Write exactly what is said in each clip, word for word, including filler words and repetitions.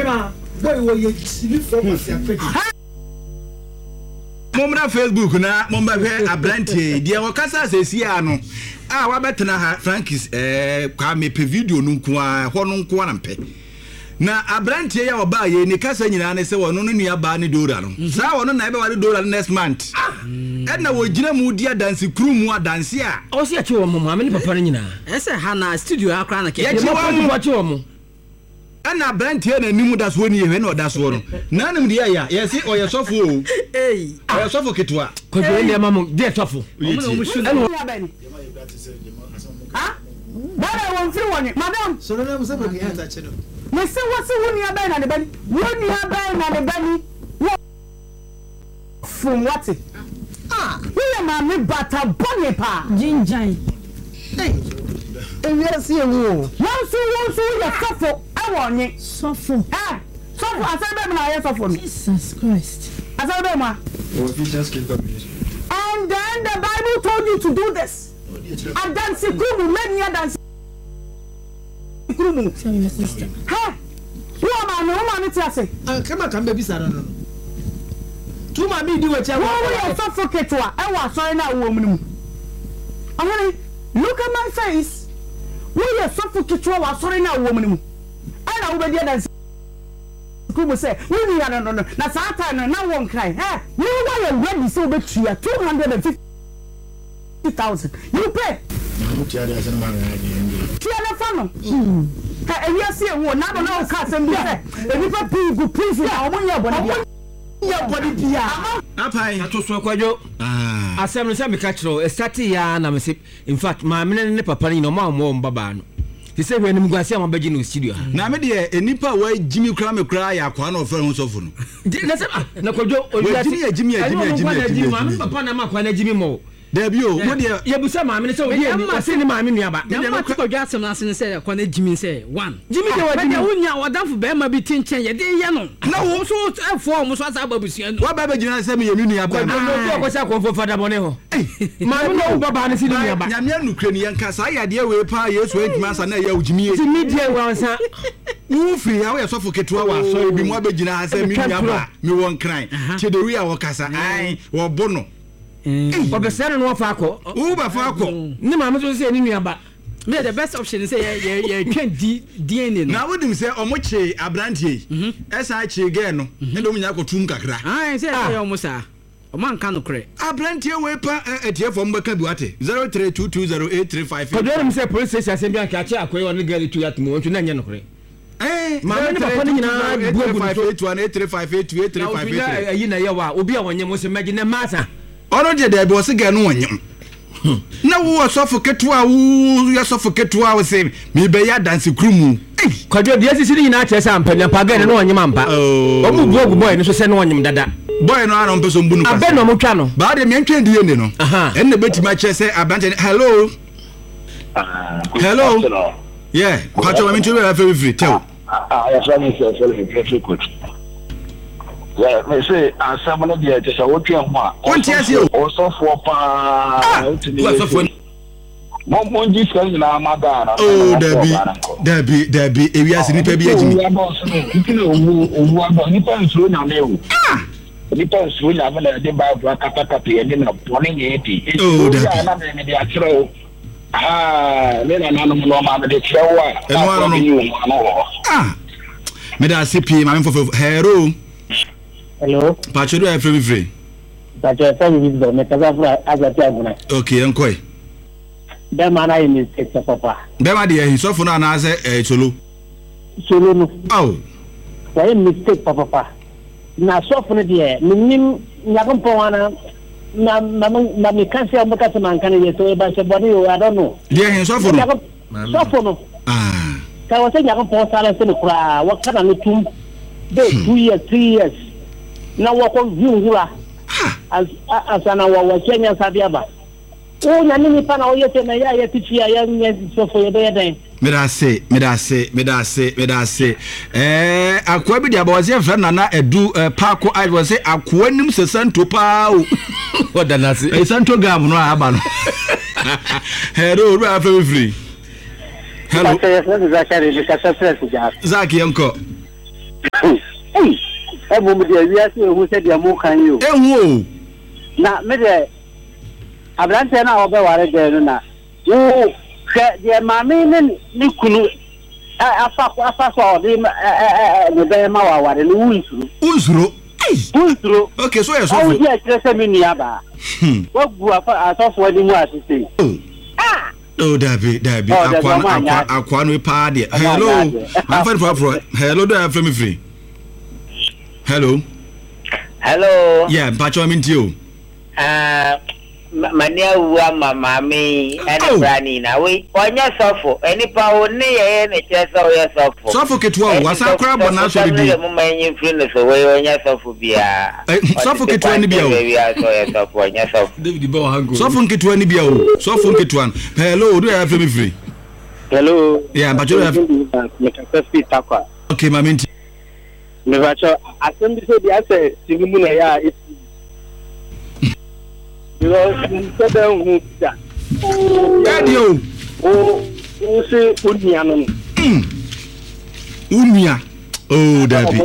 boy wo ye TV from Asia. Momra Facebook na momba hwe abrantie dia wakasa sesi ano ah wabetena ha Frankis eh kwa me pe video no nko a ho no nko na mpe na abrantie ya oba ye ni kasa nyina ne se wono no nua ba ne dora no sa wono na ebe wale dora next month e na wo gina mu dia dance crew mu adanse a o se achi wo mo ma me ni papa no nyina ese ha na studio akra na ke ya chi wo achi wo mo ana brantie na nimu da so ni ehwe na oda so no na nam dia ya ye se o ye sofo o eh o ye sofo ketwa ko je ndi mama dia sofo ha bara won firi woni madam so na mo se be ya ta cheno me se wose woni aba na de bani woni aba na de bani from what ah we ma me bata bone pa jinjan eh eh si ewu won so won so ya sofo awonye sofo ah sofo asabe na ya sofo Jesus Christ asabe ma Ephesians community. And then the Bible told you to do this. And then sikumu many dance sikumu. Sorry my sister. Ha. Wo ma no ma no ti ase. Ah kama kan be bi sara no. Tu ma bi di we cha. Wo wo suffocate wa e wa so na wo mu mu. Amani look at my face. Wo you suffocate wa wa so na wo mu mu. Ana wo be di dance sikumu say we ni no no no. Na sa time no na won cry. Eh, we wa you ready so be tua two hundred fifty thousand. You pay. No tia dia sana ma na. Tia na fa no. Ha e wi ase wo na no na ka asem bi say e bi pa pi gu prison a omo nya body bia. Nya body bia. apai atoso kwadwo ah asem no se me ka kiro start ya na me se in fact ma me ne papa ni no ma mo mbaba no ti se hwe nim guase am baji no studio na me de enipa wa jimi kra me kra ya kwa na ofere ho sofo no na se na kwadwo o ya jimi jimi jimi jimi ma me papa na ma kwa na jimi mo Debi o wo de ye busa ma me se o ye ni ase ni ma me nuaba na ma to kwadwa asem na se se kwa na jimi se one jimi de wa jimi wonya wadanfo be ma bi tinchen ye de ye no na wo so afo mo so asa babusua no wa ba be gina se me ye nunu ya ba no no ko sa ko fo fada bone ho ma me no baba ne si ni nuaba nya me anukre ni yanka sa ya de we pa Yesu entuma sa na ya ujimi ye jimi de wa nsa wo free ya we sofo ketua wa so bi mo be gina se me nua ba me won kran chedori a wo kasa ai wo bono o be sere no fa akọ u ba fa akọ ni ma me so se ni nuaba me the best option say ye ye twen di D N A no na wodim se omoche abrantie esa che ge no ne do nya akotum kakra ah say say o musa o man kan no kre abrantie we pa etie fom baka bi wate zero three two two zero eight three five eight ko do me se police station asem bi anka ache akoy on girl tu yat mo na nye no kre eh ma me papa ni nyina buogu five eight one eight three five eight two eight three five eight ayi na ye wa obi a wonye mo se magi na masa ono de de bo se ge no wonyem na wo suffocate wa wo ya suffocate wa wo se me be ya dance krumu kwadwo de asisi ni na chese ampanya pa ga ne no wonyem ampa o mu buogu boy ne so se no wonyem dada boy no aron peso mbunu kwasa abe no mo twa no ba de me ntwe ndi yende no en na betima chese abante hello hello yeah pacho me ntwe we free free tell ah ya so ni so so free coach yeah me say asam dia je so wotwe ho a wonti ase o so fo pa o so fo mo mo ji ska ni na magana oh dabi dabi dabi ewi ase nipa bi agimi ya boss no kini owu owu abo nipa nsuro na me o nipa nsuro na me na de ba bra kata kata ye de na pone ye ti oh dabi na me de akiro ah le na na no no ma de chewa ah me da cp ma me fo hero hello pacho do free free pacho sa ni bizo me kaza fra azati aguna okay enkoi da mana yi mistake papa be ma de hin so fo na na se eh solo solo no oh wa yi mistake papa na so fo ne de nim nyakompo wana na na na me kanse amaka se man kan ye so e ba se body o I don't know de hin so fo no so fo no ah ka wa se nyakompo sala se ne kura wa kana no tum de two years three years na wako viungula as asana wa wa Kenya sabiaba o nya nini pana o yete na ya ya titia ya nya sofo ye be den me da se me da se me da se me da se eh akwa bi dia ba wase fra nana edu parko I was say akwa nim sesanto pa o oda na se e santo gam no aba no hello ru afa free hello Zakari Zakari Zakari Zaki yanko Ebu me de wiase ehu se de mo kan yo. Ehu o. Na me de abrante na obeware de no na. Wo hwe de mame ne ni kunu afa afa so de me be ma wa ware no unsuru. Unsuru. Unsuru. Okay, so yes so. Awu dia kire se me nia ba. Hmm. Wo gu afa asofo de mu asise. Ah. Oh, Dabi, Dabi, Aquan, Aquan, Aquan, we party. Hello, I'm fine for hello, do I have me free? Hello. Hello. Yeah, Pacho, I'm into you. Uh, Mania, Mama, me, and Granny. Now, we on your sofa, any power near any chest or your sofa. Suffocate one, what's our crab on us? The moment you finish away on your sofa, be a suffocate one, be a suffocate one, be a suffocate one. Hello, do I have me free? Hello. Yeah, but you have okay, my mint. Never sure. I send this to the answer. Simuna, it's Radio. Oh, you say Union. Unia. Oh, Dabi.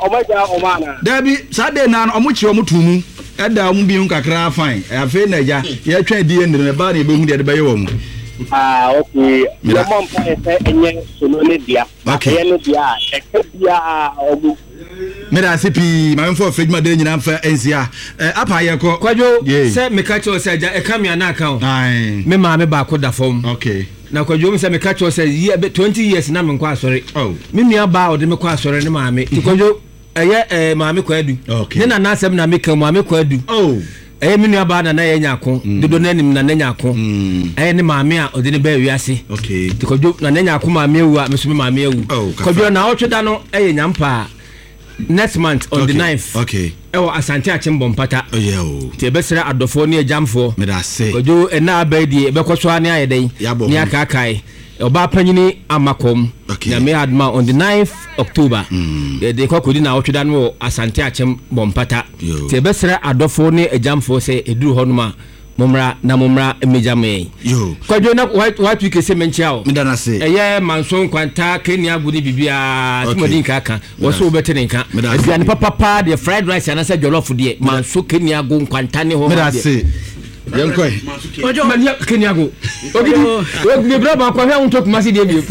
Dabi, Saturday now, Omuchi Omutumu. Eda mu bi nkakra fine. Afa na ja. Ya twa die ndi na ba na be hu de ba ye wo mu. Ah, okay. Your mom say enye solo ne dia. Okay. Ne dia. E dia ogu. Me da sipi, my for Fredma de nyina fa ensia. Eh apa ye ko. Kwadwo se me ka cho se ja e ka me ana account. Ai. Me ma me ba ko da fom. Okay. Na kwadwo me se me ka cho se twenty years na me nkwa asore. Oh. Me nua ba o de me kwa asore ne ma me. Ti kwadwo eye eh ma me kwa adu. Okay. Ne na na asem na me ka ma me kwa adu. Oh. Eh me nua ba na na ye nyako. Dodo na nim na na nyako. Eh ne ma me a o de ne ba wiase. Okay. Ti kwadwo na na nyako ma me ewu a me so me ma me ewu. Kwadwo na o tweda no eh nyampa. Next month on okay. the ninth. Okay. Ewo Asante Achimbo Mpata. Oh yeah. Oh. Ti ebesere adofo ne jamfo. Me da say. Kojo ena abedi ebekoso ane ayeden. Ni aka kai. Oba panyini amakom. Okay. Na me adma on the ninth October. Mm. De kokodi na otweda no Asante Achimbo Mpata. Ti ebesere adofo ne ejamfo se eduru honuma. Mumra na mumra emejame. Yo. Kwadwo na white white week se menchiao. Me da na say. Eye manson kwanta Kenya gudi bibia timodin kaka. Wo so obetene nka. Aduane papa pa de fried rice na say jollof de manso Kenya go kwanta ne ho. Me da say. Yankoi. Ojo mania Kenya go. Ogidi. Ogidi bra ba kwa hwe unto kumasi de bio.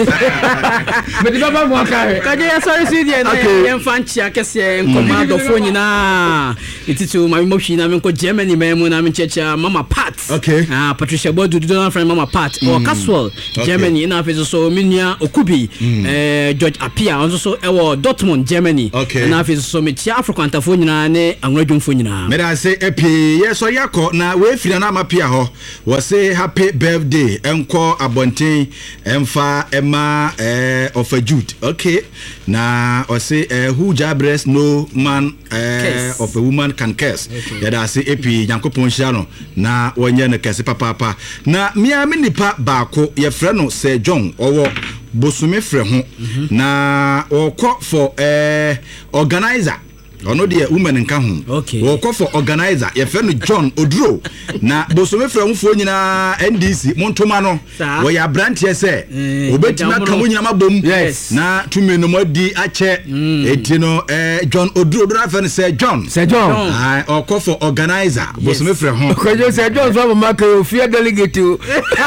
Me de baba mo aka. Kaje ya sorry si de na yem fanchi akese nkomado fo nyina. Ititu mami mo hwi na me nko Germany memu na me checha Mama Pat. Okay. Ah Patricia Bodu do na friend Mama Pat. Or Caswell Germany na fezo so minia Okubi eh George Apia onso so ewo Dortmund Germany. Na fezo so me tia African tafo nyina ne anwadwumfo nyina. Me da say epi yeso yakọ na we firi na mapia ho. We say happy birthday enko abonten emfa ema eh of a Jude. Okay. Na we say eh, who jabres no man eh, of a woman can curse. Okay. Ya da say epi Yankopon hia no na wonye ne kese papa papa. Na mia me nipa baako ye frɛ no Sir John owo bosume frɛ ho. Mm-hmm. Na okɔ for eh organizer ono de woman nka ho. Okay. Wo ko for organizer ye fe no John Oduro na bosome fra mfo nyina N D C montoma no wo ya branch ye se obetima ka mo nyina mabom. Yes. Na tumi no modi ache eti no eh John Oduro do na fe no Sir John. Sir John. Ah o ko for organizer bosome fra ho. Ko je Sir John so maka ofia delegate o.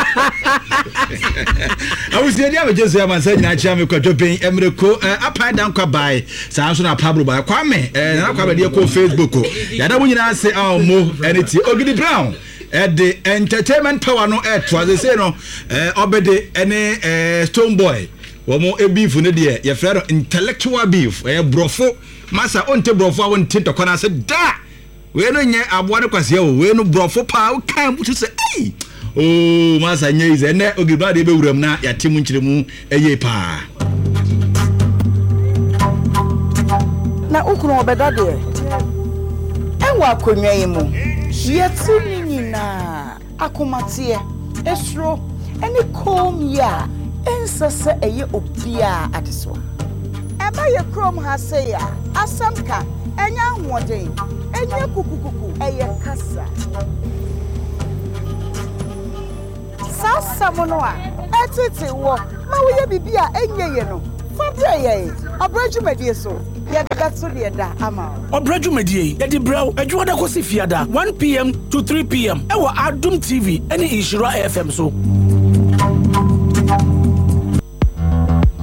Awusi dia me Jose amansa nyina chia me kwadwo ben emreko apan dan kwa bai sa so na Pablo bai kwa me na kwa be ko Facebook o ya da munyina se mo enity Ogidi Brown eh the entertainment power no eh to as say no eh obede ene eh Stone Boy wo mo e beef ne de ye frɛ no intellectual beef eh brofo masa onte brofo a wonte to kona se da we no nye aboa ne kwase o we no brofo pa o kan butu se ei oh masa nye ize ne Ogidi Brown de be wuram na ya timu nkyiremu eye pa na ukuru obeda de enwa akonwa yimu yeti nyina akomatie esro eni kom ya ensese eye obia adeso eba ye krom ha se ya asamka enya hoden enya kukukuku eye kasa sasa mono a etete wo ma wo ye bibia enye ye no fabre ye abraju medie so yɛ de bɛso deɛ da ama ɔbrɛ dwumadie yɛde brɛw adwuma da kɔsi fiada one p m to three p m ɛwɔ Adum T V ɛne Inshira F M so.